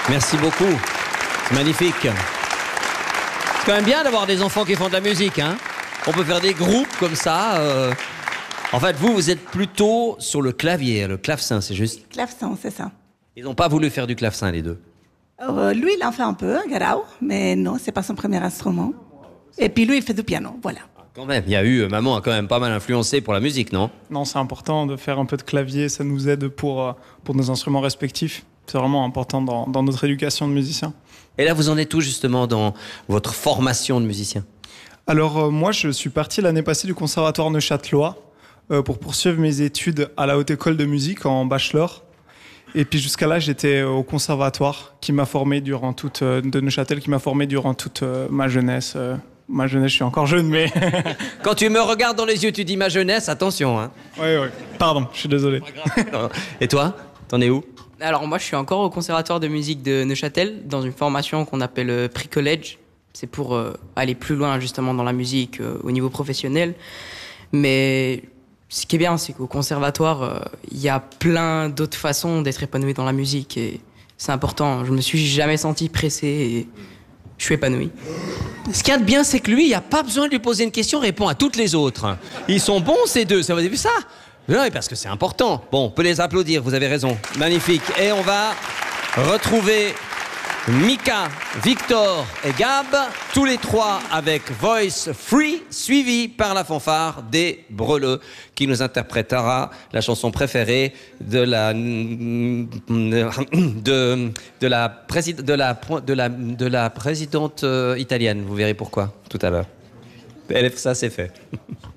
Merci beaucoup. C'est magnifique. C'est quand même bien d'avoir des enfants qui font de la musique, hein. On peut faire des groupes comme ça. En fait, vous êtes plutôt sur le clavier, le clavecin, c'est juste. Clavecin, c'est ça. Ils n'ont pas voulu faire du clavecin, les deux. Lui, il en fait un peu, Garau, mais non, c'est pas son premier instrument. Et puis lui, il fait du piano, voilà. Quand même, maman a quand même pas mal influencé pour la musique, non? Non, c'est important de faire un peu de clavier, ça nous aide pour nos instruments respectifs. C'est vraiment important dans notre éducation de musicien. Et là, vous en êtes où justement dans votre formation de musicien? Alors moi, je suis parti l'année passée du conservatoire neuchâtelois pour poursuivre mes études à la Haute École de musique en bachelor. Et puis jusqu'à là, j'étais au conservatoire qui m'a formé durant de Neuchâtel, qui m'a formé durant toute ma jeunesse. Ma jeunesse, je suis encore jeune, mais... Quand tu me regardes dans les yeux, tu dis ma jeunesse, attention, hein. Oui. Pardon, je suis désolé. Et toi, t'en es où? Alors moi, je suis encore au conservatoire de musique de Neuchâtel, dans une formation qu'on appelle pre-college. C'est pour aller plus loin, justement, dans la musique, au niveau professionnel. Mais ce qui est bien, c'est qu'au conservatoire, il y a plein d'autres façons d'être épanoui dans la musique. Et c'est important. Je me suis jamais senti pressé et je suis épanoui. Ce qu'il y a de bien, c'est que lui, il n'y a pas besoin de lui poser une question, il répond à toutes les autres. Ils sont bons, ces deux. Vous avez vu ça? Oui, parce que c'est important. Bon, on peut les applaudir, vous avez raison. Magnifique. Et on va retrouver Mika, Victor et Gab, tous les trois avec Voice Free, suivi par la fanfare des Breleux, qui nous interprétera la chanson préférée de la présidente italienne. Vous verrez pourquoi tout à l'heure. Ça, c'est fait.